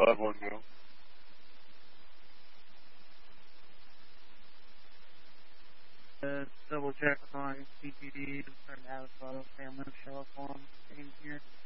5-1 go. Double check on CPD and turn out family show up on things here.